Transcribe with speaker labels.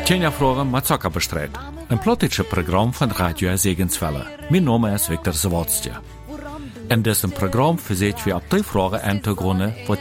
Speaker 1: Tjena Fragen mit Zucker bestrijd. Een plottische Programm von Radio Segenswelle. Mein Name ist Viktor Zawadzki. In diesem Programm versuchen wir auf die Fragen einzugehen,